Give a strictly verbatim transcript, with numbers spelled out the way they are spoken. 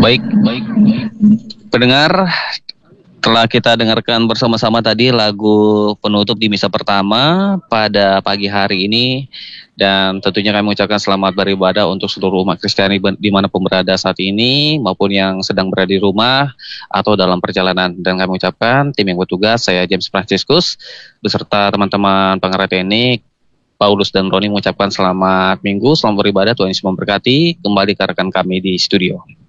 Baik, baik, pendengar, telah kita dengarkan bersama-sama tadi lagu penutup di misa pertama pada pagi hari ini. Dan tentunya kami mengucapkan selamat beribadah untuk seluruh umat Kristiani dimanapun berada saat ini, maupun yang sedang berada di rumah atau dalam perjalanan. Dan kami ucapkan tim yang bertugas, saya James Franciscus, beserta teman-teman pengarah teknik, Paulus dan Roni mengucapkan selamat minggu, selamat beribadah, Tuhan Yesus memberkati. Kembali ke rekan kami di studio.